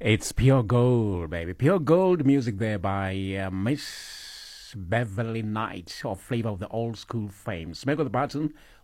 It's pure gold, baby. Pure gold music there by Miss Beverly Knight of Flavor of the Old School fame. Smack of the Button